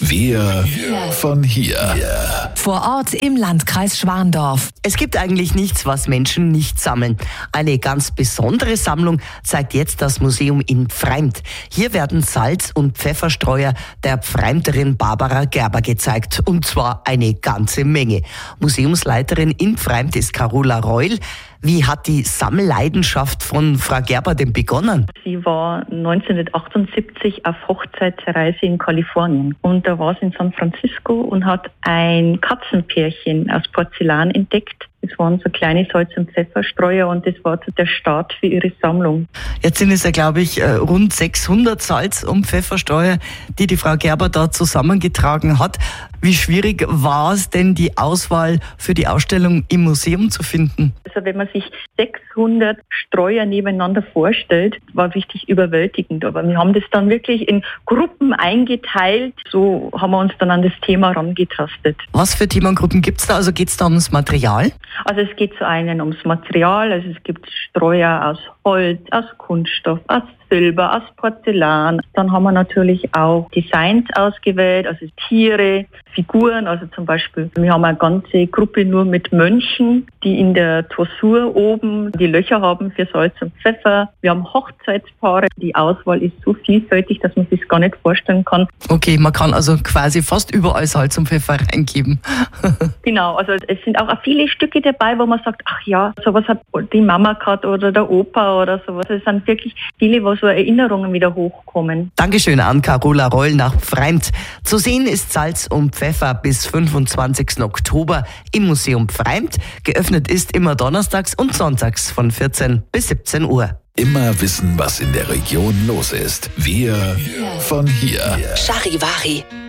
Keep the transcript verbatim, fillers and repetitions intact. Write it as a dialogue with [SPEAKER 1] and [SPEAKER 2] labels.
[SPEAKER 1] Wir von hier.
[SPEAKER 2] Vor Ort im Landkreis Schwandorf.
[SPEAKER 3] Es gibt eigentlich nichts, was Menschen nicht sammeln. Eine ganz besondere Sammlung zeigt jetzt das Museum in Pfreimd. Hier werden Salz- und Pfefferstreuer der Pfreimderin Barbara Gerber gezeigt. Und zwar eine ganze Menge. Museumsleiterin in Pfreimd ist Carola Reul. Wie hat die Sammelleidenschaft von Frau Gerber denn begonnen?
[SPEAKER 4] Sie war neunzehnhundertachtundsiebzig auf Hochzeitsreise in Kalifornien. Und da war sie in San Francisco und hat ein Katzenpärchen aus Porzellan entdeckt. Das waren so kleine Salz- und Pfefferstreuer und das war so der Start für ihre Sammlung.
[SPEAKER 3] Jetzt sind es ja, glaube ich, rund sechshundert Salz- und Pfefferstreuer, die die Frau Gerber da zusammengetragen hat. Wie schwierig war es denn, die Auswahl für die Ausstellung im Museum zu finden?
[SPEAKER 4] Also wenn man sich sechshundert Streuer nebeneinander vorstellt, war richtig überwältigend. Aber wir haben das dann wirklich in Gruppen eingeteilt. So haben wir uns dann an das Thema herangetastet.
[SPEAKER 3] Was für Themengruppen gibt es da? Also geht es da ums Material?
[SPEAKER 4] Also es geht zu einen ums Material. Also es gibt Streuer aus Holz, aus Kunststoff, aus Silber, aus Porzellan. Dann haben wir natürlich auch Designs ausgewählt, also Tiere, Figuren, also zum Beispiel, wir haben eine ganze Gruppe nur mit Mönchen, die in der Torsur oben die Löcher haben für Salz und Pfeffer. Wir haben Hochzeitspaare. Die Auswahl ist so vielfältig, dass man sich gar nicht vorstellen kann.
[SPEAKER 3] Okay, man kann also quasi fast überall Salz und Pfeffer reingeben.
[SPEAKER 4] Genau, also es sind auch viele Stücke dabei, wo man sagt, ach ja, sowas hat die Mama gehabt oder der Opa oder sowas. Es sind wirklich viele, wo so Erinnerungen wieder hochkommen.
[SPEAKER 3] Dankeschön an Carola Reul nach Pfreimd. Zu sehen ist Salz und Pfeffer bis fünfundzwanzigsten Oktober im Museum Pfreimd. Geöffnet ist immer donnerstags und sonntags von vierzehn bis siebzehn Uhr.
[SPEAKER 1] Immer wissen, was in der Region los ist. Wir von hier.
[SPEAKER 2] Charivari.